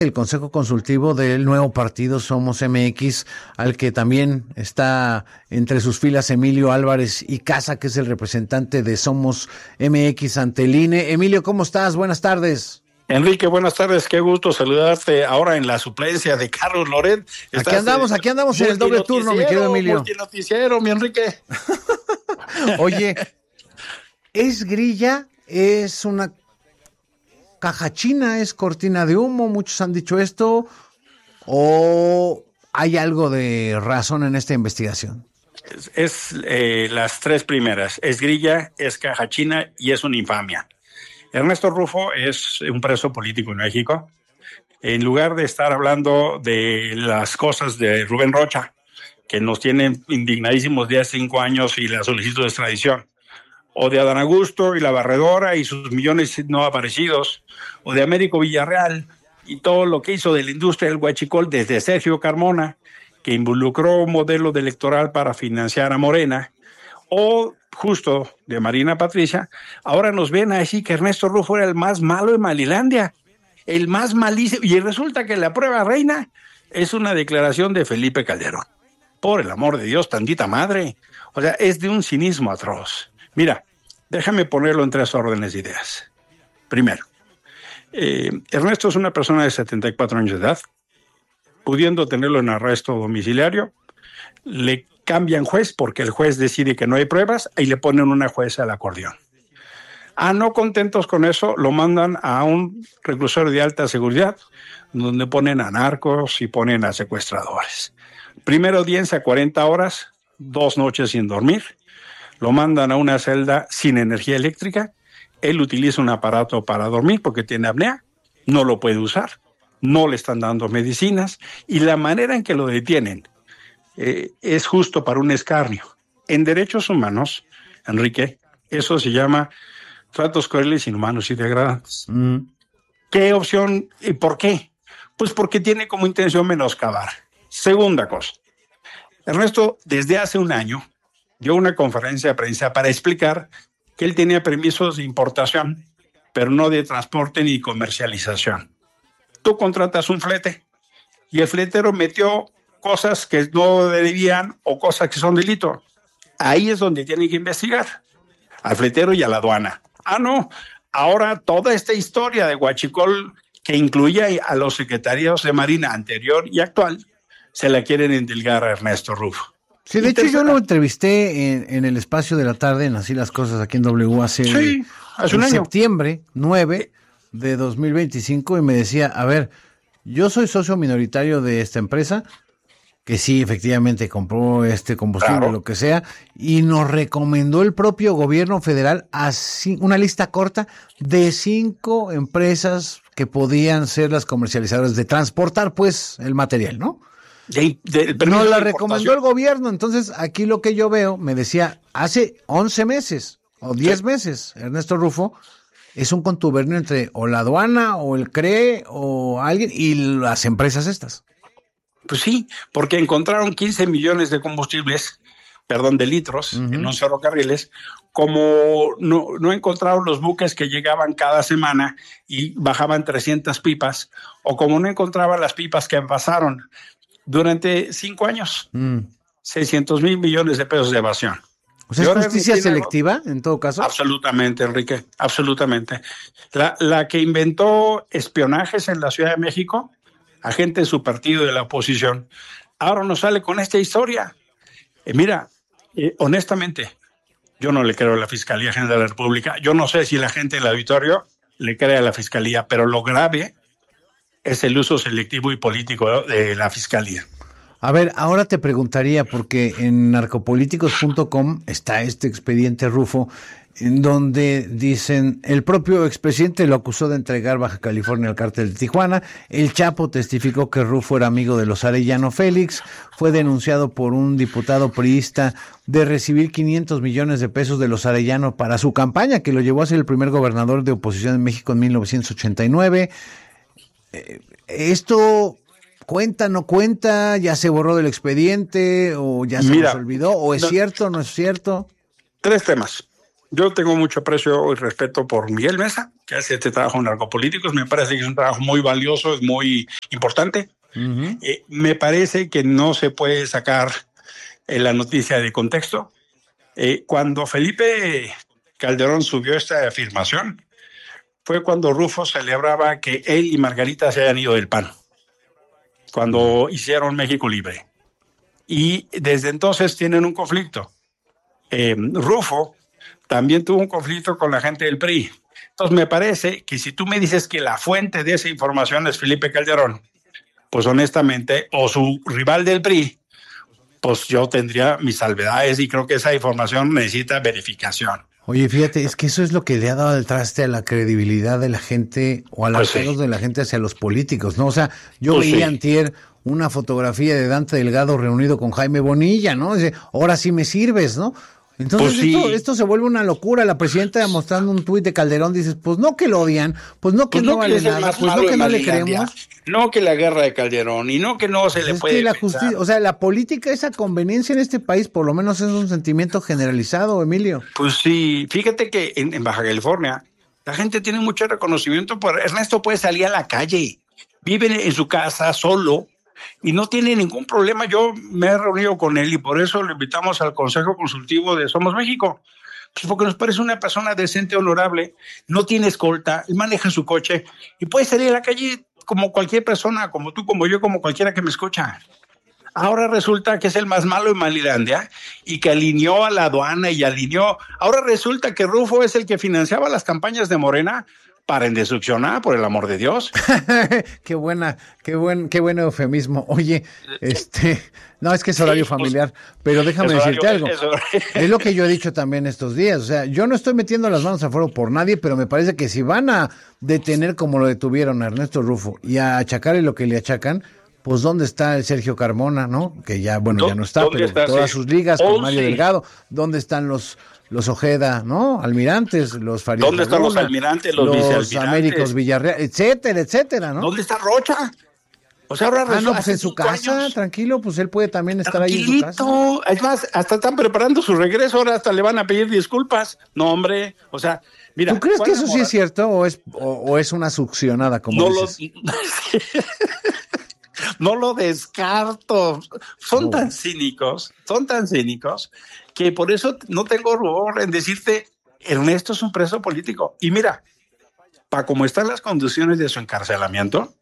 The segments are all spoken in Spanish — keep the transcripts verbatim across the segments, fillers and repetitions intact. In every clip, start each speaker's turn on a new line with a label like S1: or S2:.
S1: el Consejo Consultivo del nuevo partido Somos M X, al que también está entre sus filas Emilio Álvarez y Casa, que es el representante de Somos M X ante el I N E. Emilio, ¿cómo estás? Buenas tardes.
S2: Enrique, buenas tardes, qué gusto saludarte ahora en la suplencia de Carlos Loret.
S1: Aquí andamos, aquí andamos en el doble turno, mi querido Emilio.
S2: Multinoticiero, mi Enrique.
S1: Oye, ¿es grilla? ¿Es una caja china? ¿Es cortina de humo? Muchos han dicho esto. ¿O hay algo de razón en esta investigación?
S2: Es, es eh, las tres primeras. Es grilla, es caja china y es una infamia. Ernesto Rufo es un preso político en México. En lugar de estar hablando de las cosas de Rubén Rocha, que nos tienen indignadísimos de hace cinco años y la solicitud de extradición, o de Adán Augusto y la Barredora y sus millones no aparecidos, o de Américo Villarreal y todo lo que hizo de la industria del huachicol desde Sergio Carmona, que involucró un modelo de electoral para financiar a Morena, o justo de Marina Patricia, ahora nos ven a decir que Ernesto Rufo era el más malo de Malilandia, el más malísimo, y resulta que la prueba reina es una declaración de Felipe Calderón. Por el amor de Dios, tantita madre. O sea, es de un cinismo atroz. Mira, déjame ponerlo en tres órdenes de ideas. Primero, eh, Ernesto es una persona de setenta y cuatro años de edad, pudiendo tenerlo en arresto domiciliario, le cambian juez porque el juez decide que no hay pruebas y le ponen una jueza al acordeón. Ah, no contentos con eso, lo mandan a un reclusorio de alta seguridad, donde ponen a narcos y ponen a secuestradores. Primera audiencia, cuarenta horas, dos noches sin dormir. Lo mandan a una celda sin energía eléctrica. Él utiliza un aparato para dormir porque tiene apnea, no lo puede usar, no le están dando medicinas y la manera en que lo detienen eh, es justo para un escarnio. En derechos humanos, Enrique, eso se llama tratos crueles, inhumanos y degradantes. Mm. ¿Qué opción y por qué? Pues porque tiene como intención menoscabar. Segunda cosa, Ernesto desde hace un año dio una conferencia de prensa para explicar que él tenía permisos de importación, pero no de transporte ni comercialización. Tú contratas un flete y el fletero metió cosas que no debían o cosas que son delito. Ahí es donde tienen que investigar, al fletero y a la aduana. Ah, no, ahora toda esta historia de huachicol que incluye a los secretarios de Marina anterior y actual, se la quieren endilgar a Ernesto Rufo.
S1: Sí, de hecho yo lo entrevisté en, en el espacio de la tarde, en Así las Cosas, aquí en W hace,
S2: sí, hace un
S1: en
S2: año.
S1: septiembre nueve de dos mil veinticinco, y me decía, a ver, yo soy socio minoritario de esta empresa, que sí, efectivamente compró este combustible, claro, lo que sea, y nos recomendó el propio gobierno federal a una lista corta de cinco empresas que podían ser las comercializadoras de transportar, pues, el material, ¿no?
S2: De, de, de
S1: Nos la recomendó el gobierno. Entonces, aquí lo que yo veo, me decía, hace once meses o diez sí. meses, Ernesto Rufo, es un contubernio entre o la aduana o el C R E o alguien y las empresas estas.
S2: Pues sí, porque encontraron quince millones de combustibles, perdón, de litros, uh-huh, en los ferrocarriles, como no, no encontraron los buques que llegaban cada semana y bajaban trescientas pipas, o como no encontraban las pipas que pasaron durante cinco años, mm. seiscientos mil millones de pesos de evasión.
S1: O sea, ¿es justicia selectiva en todo caso?
S2: Absolutamente, Enrique, absolutamente. La, la que inventó espionajes en la Ciudad de México, agente de su partido de la oposición, ahora nos sale con esta historia. Eh, mira, eh, honestamente, yo no le creo a la Fiscalía General de la República. Yo no sé si la gente del auditorio le cree a la Fiscalía, pero lo grave es el uso selectivo y político de la Fiscalía.
S1: A ver, ahora te preguntaría, porque en narcopolíticos punto com está este expediente Rufo, en donde dicen, el propio expresidente lo acusó de entregar Baja California al cártel de Tijuana, el Chapo testificó que Rufo era amigo de los Arellano Félix, fue denunciado por un diputado priista de recibir quinientos millones de pesos de los Arellano para su campaña, que lo llevó a ser el primer gobernador de oposición en México en mil novecientos ochenta y nueve. Eh, esto... ¿Cuenta, no cuenta? ¿Ya se borró del expediente? ¿O ya se Mira, nos olvidó? ¿O es no, cierto, no es cierto?
S2: Tres temas. Yo tengo mucho aprecio y respeto por Miguel Mesa, que hace este trabajo en narcopolíticos. Me parece que es un trabajo muy valioso, es muy importante. Uh-huh. Eh, me parece que no se puede sacar eh, la noticia de contexto. Eh, cuando Felipe Calderón subió esta afirmación, fue cuando Rufo celebraba que él y Margarita se hayan ido del P A N, cuando hicieron México Libre. Y desde entonces tienen un conflicto. Eh, Rufo también tuvo un conflicto con la gente del P R I. Entonces me parece que si tú me dices que la fuente de esa información es Felipe Calderón, pues honestamente, o su rival del P R I, pues yo tendría mis salvedades y creo que esa información necesita verificación.
S1: Oye, fíjate, es que eso es lo que le ha dado al traste a la credibilidad de la gente o a los pues sí. de la gente hacia los políticos, ¿no? O sea, yo pues veía sí. antier una fotografía de Dante Delgado reunido con Jaime Bonilla, ¿no? Dice, ahora sí me sirves, ¿no? Entonces pues esto, sí. esto se vuelve una locura. La presidenta mostrando un tuit de Calderón, dices, pues no que lo odian, pues no que pues no, no vale que nada, pues no que no le creemos.
S2: No que la guerra de Calderón y no que no se pues le
S1: es
S2: puede
S1: que la justicia, o sea, la política, esa conveniencia en este país, por lo menos es un sentimiento generalizado, Emilio.
S2: Pues sí, fíjate que en, en Baja California la gente tiene mucho reconocimiento por Ernesto. Puede salir a la calle, vive en su casa solo y no tiene ningún problema. Yo me he reunido con él y por eso lo invitamos al Consejo Consultivo de Somos México. Pues porque nos parece una persona decente, honorable, no tiene escolta, él maneja su coche y puede salir a la calle como cualquier persona, como tú, como yo, como cualquiera que me escucha. Ahora resulta que es el más malo en Malilandia y que alineó a la aduana y alineó. Ahora resulta que Rufo es el que financiaba las campañas de Morena. Paren de succionar, por el amor de Dios.
S1: Qué buena, qué buen, qué buen eufemismo. Oye, este, no, es que es horario familiar, pero déjame decirte algo. Es lo que yo he dicho también estos días. O sea, yo no estoy metiendo las manos a fuego por nadie, pero me parece que si van a detener como lo detuvieron a Ernesto Rufo y a achacarle lo que le achacan, pues ¿dónde está el Sergio Carmona, no? Que ya, bueno, ya no está, pero está, todas sí. sus ligas con oh, Mario sí. Delgado. ¿Dónde están los los Ojeda, no? Almirantes, los Farías.
S2: ¿Dónde están los almirantes, los, los vicealmirantes?
S1: Américos Villarreal, etcétera, etcétera, ¿no?
S2: ¿Dónde está Rocha? O sea, ahora
S1: ah, no, pues en su casa, años. tranquilo, pues él puede también estar ahí en su casa.
S2: Es más, hasta están preparando su regreso, ahora hasta le van a pedir disculpas. No, hombre, o sea, mira.
S1: ¿Tú crees que eso sí es cierto o es, o, o es una succionada, como
S2: no
S1: dices?
S2: Lo... No lo descarto. Son no. tan cínicos, son tan cínicos, que por eso no tengo rubor en decirte, Ernesto es un preso político. Y mira, para cómo están las condiciones de su encarcelamiento,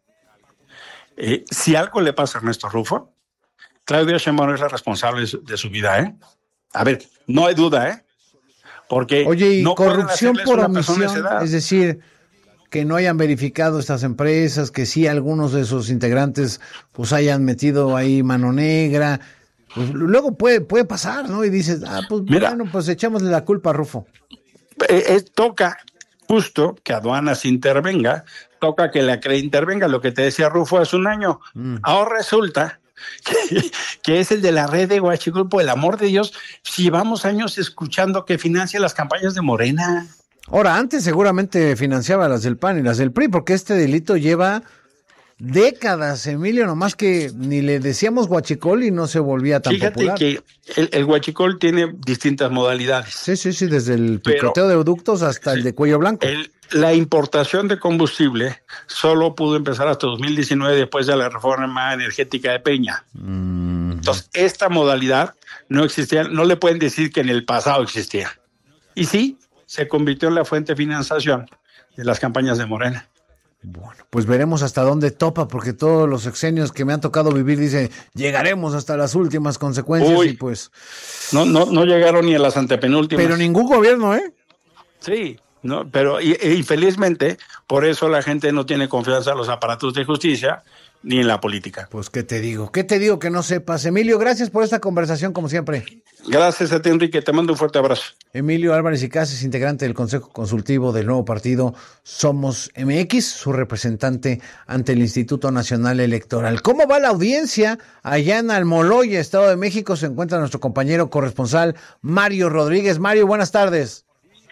S2: eh, si algo le pasa a Ernesto Rufo, Claudia Sheinbaum es la responsable de su, de su vida, ¿eh? A ver, no hay duda, ¿eh? Porque
S1: Oye, y
S2: no
S1: corrupción por omisión, es decir, que no hayan verificado estas empresas, que sí algunos de sus integrantes pues hayan metido ahí mano negra, pues luego puede puede pasar, ¿no? Y dices, ah, pues Mira, bueno, pues echámosle la culpa a Rufo.
S2: Eh, eh, toca justo que aduanas intervenga, toca que la C R E intervenga, lo que te decía Rufo hace un año. Mm. Ahora resulta que, que es el de la red de Huachicol, por el amor de Dios, si llevamos años escuchando que financia las campañas de Morena.
S1: Ahora, antes seguramente financiaba las del P A N y las del P R I, porque este delito lleva décadas, Emilio, nomás que ni le decíamos huachicol y no se volvía tan
S2: Fíjate
S1: popular.
S2: Fíjate que el, el huachicol tiene distintas modalidades.
S1: Sí, sí, sí, desde el picoteo de ductos hasta sí, el de cuello blanco.
S2: El, la importación de combustible solo pudo empezar hasta dos mil diecinueve después de la reforma energética de Peña. Mm. Entonces, esta modalidad no existía, no le pueden decir que en el pasado existía. Y sí, se convirtió en la fuente de financiación de las campañas de Morena.
S1: Bueno, pues veremos hasta dónde topa, porque todos los sexenios que me han tocado vivir dicen, llegaremos hasta las últimas consecuencias. Uy, y pues...
S2: No, no, no llegaron ni a las antepenúltimas.
S1: Pero ningún gobierno, ¿eh?
S2: Sí, no, pero y, y felizmente, por eso la gente no tiene confianza en los aparatos de justicia ni en la política.
S1: Pues, ¿qué te digo? ¿Qué te digo que no sepas? Emilio, gracias por esta conversación, como siempre.
S2: Gracias a ti, Enrique. Te mando un fuerte abrazo.
S1: Emilio Álvarez y Cases, integrante del Consejo Consultivo del nuevo partido Somos M X, su representante ante el Instituto Nacional Electoral. ¿Cómo va la audiencia allá en Almoloya, Estado de México? Se encuentra nuestro compañero corresponsal Mario Rodríguez. Mario, buenas tardes.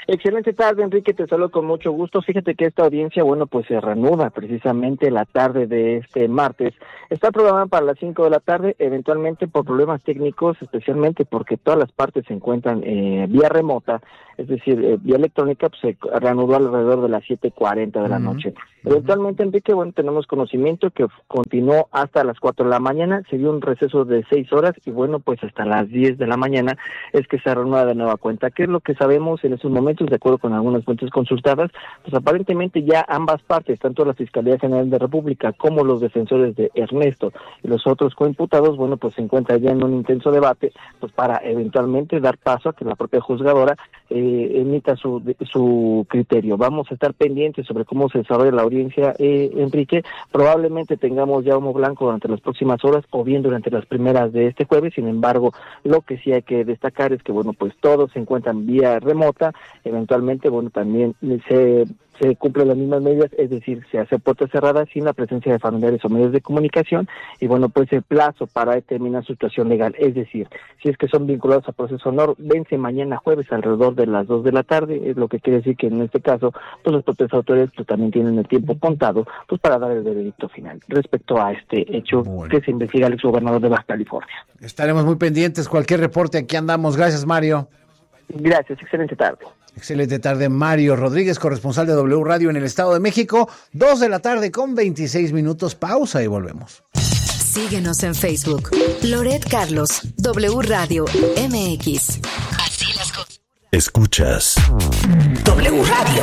S3: Excelente tarde, Enrique, te saludo con mucho gusto. Fíjate que esta audiencia, bueno, pues se reanuda precisamente la tarde de este martes. Está programada para las cinco de la tarde, eventualmente por problemas técnicos, especialmente porque todas las partes se encuentran eh, vía remota, es decir, eh, vía electrónica, pues se reanudó alrededor de las siete cuarenta de la uh-huh. noche. Eventualmente, Enrique, bueno, tenemos conocimiento que continuó hasta las cuatro de la mañana, se dio un receso de seis horas y bueno, pues hasta las diez de la mañana es que se reanuda de nueva cuenta. ¿Qué es lo que sabemos en estos momentos? De acuerdo con algunas fuentes consultadas, pues aparentemente ya ambas partes, tanto la Fiscalía General de la República como los defensores de Ernesto y los otros coimputados, bueno, pues se encuentran ya en un intenso debate, pues para eventualmente dar paso a que la propia juzgadora eh, emita su su criterio. Vamos a estar pendientes sobre cómo se desarrolla la audiencia, eh, Enrique. Probablemente tengamos ya humo blanco durante las próximas horas o bien durante las primeras de este jueves. Sin embargo, lo que sí hay que destacar es que, bueno, pues todos se encuentran vía remota. Eventualmente, bueno, también se se cumplen las mismas medidas, es decir, se hace puertas cerradas sin la presencia de familiares o medios de comunicación y bueno, pues el plazo para determinar su situación legal, es decir, si es que son vinculados a proceso honor, vence mañana jueves alrededor de las dos de la tarde, es lo que quiere decir que en este caso, pues las propias autoridades pues también tienen el tiempo contado, pues para dar el veredicto final respecto a este hecho bueno. que se investiga el exgobernador de Baja California.
S1: Estaremos muy pendientes, cualquier reporte aquí andamos. Gracias, Mario.
S3: Gracias, excelente tarde.
S1: Excelente tarde, Mario Rodríguez, corresponsal de W Radio en el Estado de México. Dos de la tarde con veintiséis minutos. Pausa y volvemos.
S4: Síguenos en Facebook. Loret Carlos, W Radio M X. Así las cosas.
S5: Escuchas
S4: W Radio.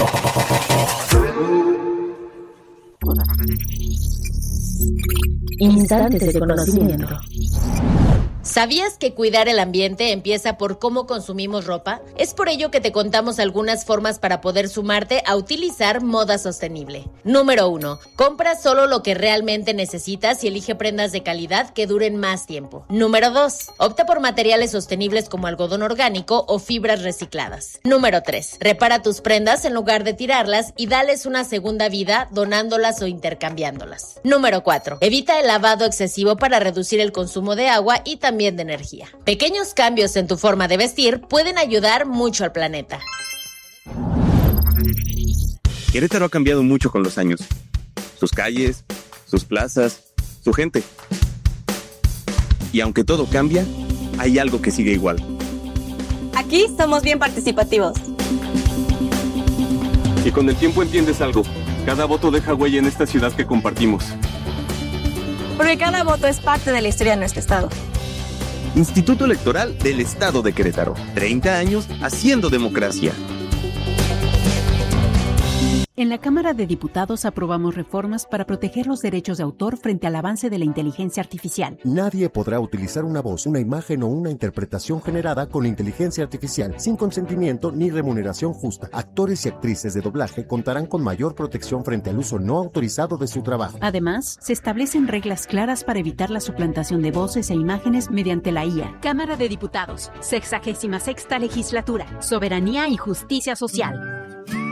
S6: Instantes de conocimiento.
S7: ¿Sabías que cuidar el ambiente empieza por cómo consumimos ropa? Es por ello que te contamos algunas formas para poder sumarte a utilizar moda sostenible. Número uno. Compra solo lo que realmente necesitas y elige prendas de calidad que duren más tiempo. Número dos. Opta por materiales sostenibles como algodón orgánico o fibras recicladas. Número tres. Repara tus prendas en lugar de tirarlas y dales una segunda vida donándolas o intercambiándolas. Número cuatro. Evita el lavado excesivo para reducir el consumo de agua y también de energía. Pequeños cambios en tu forma de vestir pueden ayudar mucho al planeta.
S8: Querétaro ha cambiado mucho con los años. Sus calles, sus plazas, su gente. Y aunque todo cambia, hay algo que sigue igual.
S9: Aquí somos bien participativos.
S10: Y con el tiempo entiendes algo. Cada voto deja huella en esta ciudad que compartimos.
S9: Porque cada voto es parte de la historia de nuestro estado.
S8: Instituto Electoral del Estado de Querétaro. treinta años haciendo democracia.
S11: En la Cámara de Diputados aprobamos reformas para proteger los derechos de autor frente al avance de la inteligencia artificial.
S12: Nadie podrá utilizar una voz, una imagen o una interpretación generada con inteligencia artificial sin consentimiento ni remuneración justa. Actores y actrices de doblaje contarán con mayor protección frente al uso no autorizado de su trabajo.
S11: Además, se establecen reglas claras para evitar la suplantación de voces e imágenes mediante la I A.
S13: Cámara de Diputados, sexagésima sexta legislatura, soberanía y justicia social.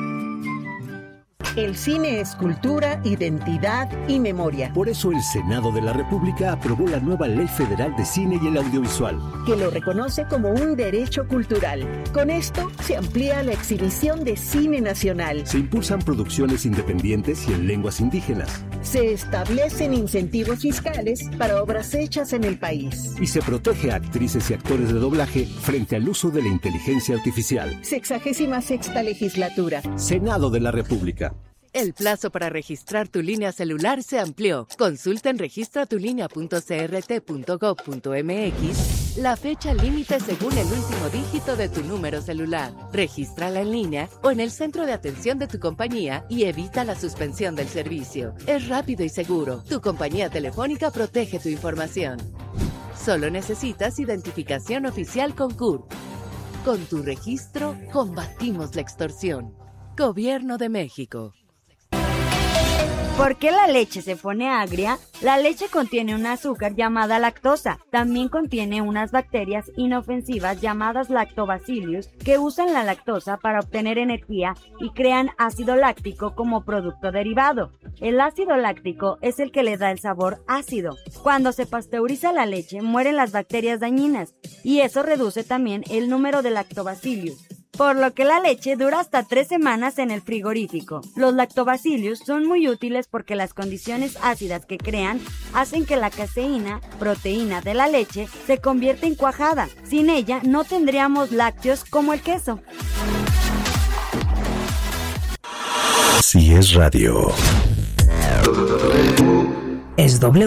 S14: El cine es cultura, identidad y memoria.
S5: Por eso el Senado de la República aprobó la nueva Ley Federal de Cine y el Audiovisual,
S14: que lo reconoce como un derecho cultural. Con esto se amplía la exhibición de cine nacional.
S5: Se impulsan producciones independientes y en lenguas indígenas.
S14: Se establecen incentivos fiscales para obras hechas en el país.
S5: Y se protege a actrices y actores de doblaje frente al uso de la inteligencia artificial.
S14: Sexagésima sexta legislatura.
S5: Senado de la República.
S15: El plazo para registrar tu línea celular se amplió. Consulta en registratulínea punto c r t punto gov punto m x la fecha límite según el último dígito de tu número celular. Regístrala en línea o en el centro de atención de tu compañía y evita la suspensión del servicio. Es rápido y seguro. Tu compañía telefónica protege tu información. Solo necesitas identificación oficial con C U R P. Con tu registro, combatimos la extorsión. Gobierno de México.
S16: ¿Por qué la leche se pone agria? La leche contiene un azúcar llamada lactosa. También contiene unas bacterias inofensivas llamadas lactobacillus que usan la lactosa para obtener energía y crean ácido láctico como producto derivado. El ácido láctico es el que le da el sabor ácido. Cuando se pasteuriza la leche, mueren las bacterias dañinas y eso reduce también el número de lactobacillus. por lo que la leche dura hasta tres semanas en el frigorífico. Los lactobacillus son muy útiles porque las condiciones ácidas que crean hacen que la caseína, proteína de la leche, se convierta en cuajada. Sin ella no tendríamos lácteos como el queso.
S6: Si es radio, es W.